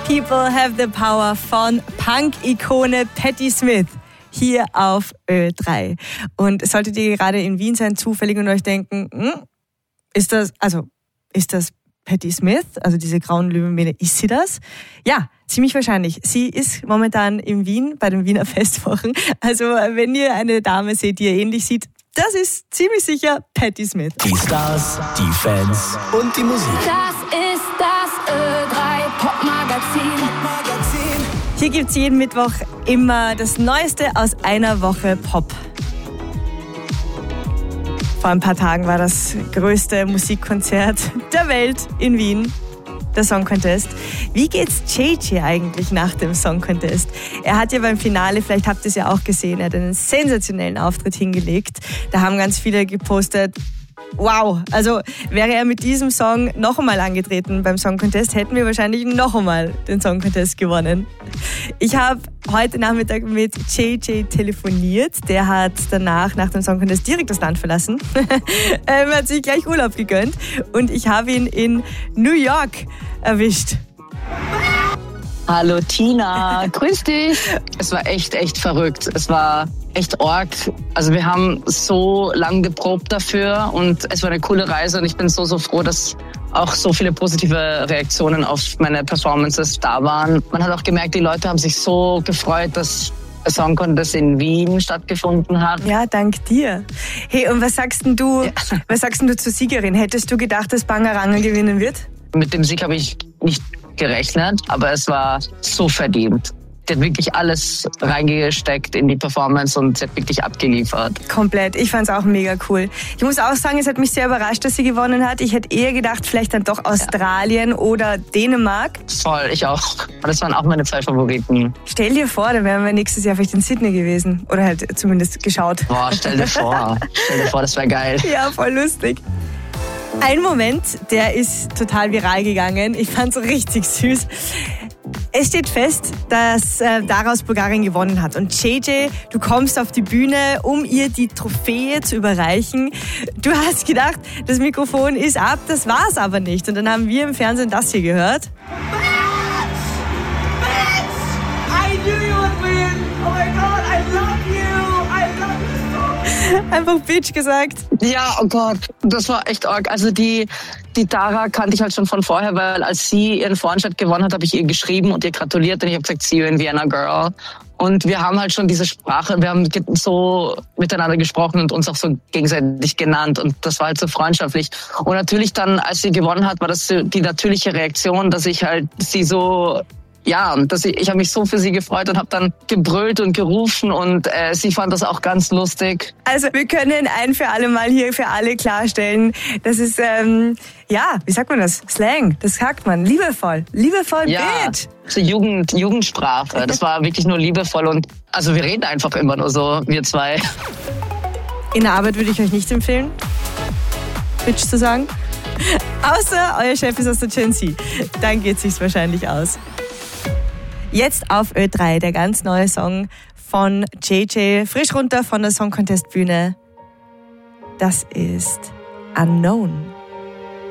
People Have the Power von Punk-Ikone Patti Smith hier auf Ö3. Und solltet ihr gerade in Wien sein, zufällig und euch denken, ist das Patti Smith, also diese grauen Löwenmähne, ist sie das? Ja, ziemlich wahrscheinlich. Sie ist momentan in Wien bei den Wiener Festwochen. Also wenn ihr eine Dame seht, die ihr ähnlich sieht, das ist ziemlich sicher Patti Smith. Die Stars, die Fans und die Musik. Das ist das Ö3 Popmagazin. Hier gibt's jeden Mittwoch immer das Neueste aus einer Woche Pop. Vor ein paar Tagen war das größte Musikkonzert der Welt in Wien, der Song Contest. Wie geht's JJ eigentlich nach dem Song Contest? Er hat ja beim Finale, vielleicht habt ihr es ja auch gesehen, er hat einen sensationellen Auftritt hingelegt. Da haben ganz viele gepostet, wow, also wäre er mit diesem Song noch einmal angetreten beim Song Contest, hätten wir wahrscheinlich noch einmal den Song Contest gewonnen. Ich habe heute Nachmittag mit JJ telefoniert. Der hat danach, nach dem Song Contest, direkt das Land verlassen. Er hat sich gleich Urlaub gegönnt und ich habe ihn in New York erwischt. Hallo Tina, grüß dich. Es war echt verrückt. Es war echt arg. Also wir haben so lang geprobt dafür und es war eine coole Reise und ich bin so froh, dass auch so viele positive Reaktionen auf meine Performances da waren. Man hat auch gemerkt, die Leute haben sich so gefreut, dass der Song Contest in Wien stattgefunden hat. Ja, dank dir. Hey, und was sagst denn du zur Siegerin? Hättest du gedacht, dass Bangaranga gewinnen wird? Mit dem Sieg habe ich nicht gerechnet, aber es war so verdient. Die hat wirklich alles reingesteckt in die Performance und sie hat wirklich abgeliefert. Komplett. Ich fand's auch mega cool. Ich muss auch sagen, es hat mich sehr überrascht, dass sie gewonnen hat. Ich hätte eher gedacht, vielleicht dann doch Australien oder Dänemark. Voll, ich auch. Das waren auch meine 2 Favoriten. Stell dir vor, dann wären wir nächstes Jahr vielleicht in Sydney gewesen. Oder halt zumindest geschaut. Boah, stell dir vor, das wäre geil. Ja, voll lustig. Ein Moment, der ist total viral gegangen. Ich fand's richtig süß. Es steht fest, dass daraus Bulgarien gewonnen hat. Und JJ, du kommst auf die Bühne, um ihr die Trophäe zu überreichen. Du hast gedacht, das Mikrofon ist ab, das war's aber nicht. Und dann haben wir im Fernsehen das hier gehört. I knew you would win! Oh my God, I love you! I love you so! Einfach Bitch gesagt. Ja, oh Gott, das war echt arg. Also die Tara kannte ich halt schon von vorher, weil als sie ihren Vorentscheid gewonnen hat, habe ich ihr geschrieben und ihr gratuliert und ich habe gesagt, see you in Vienna, girl. Und wir haben halt schon diese Sprache, wir haben so miteinander gesprochen und uns auch so gegenseitig genannt und das war halt so freundschaftlich. Und natürlich dann, als sie gewonnen hat, war das die natürliche Reaktion, dass ich halt sie so... Ja, ich habe mich so für sie gefreut und habe dann gebrüllt und gerufen und sie fand das auch ganz lustig. Also wir können ein für alle Mal hier für alle klarstellen, das ist, wie sagt man das? Slang, das sagt man, liebevoll, ja, Bitch. So Jugendsprache, das war wirklich nur liebevoll und also wir reden einfach immer nur so, wir 2. In der Arbeit würde ich euch nicht empfehlen, Bitch zu sagen. Außer euer Chef ist aus der Gen Z, dann geht es sich wahrscheinlich aus. Jetzt auf Ö3, der ganz neue Song von JJ, frisch runter von der Song Contest Bühne. Das ist Unknown.